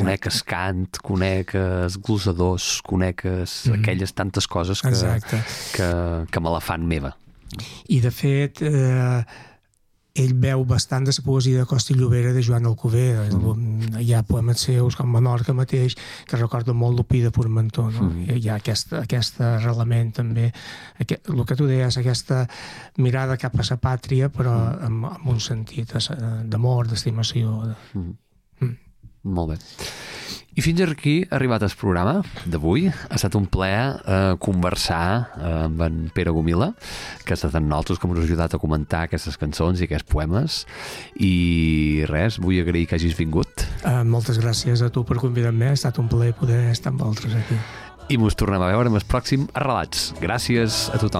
conec el cant, conec els glosadors, conec aquelles tantes coses que me la fan meva. I de fet ell veu bastant de la poesia de Costa i Llobera de Joan Alcover. Hi ha poemes seus com Menorca mateix que recorden molt l'Opí de Formentor, no? Hi ha aquest arrelament també, el que tu deies, aquesta mirada cap a la pàtria però amb un sentit d'amor, d'estimació. Molt bé. I fins aquí ha arribat el programa d'avui. Ha estat un plaer conversar amb en Pere Gomila, que ha estat amb nosaltres, que ens ha ajudat a comentar aquestes cançons i aquests poemes. I res, vull agrair que hagis vingut. Moltes gràcies a tu per convidar-me. Ha estat un plaer poder estar amb vosaltres aquí. I mos tornem a veure en el pròxim Arrelats. Gràcies a tothom.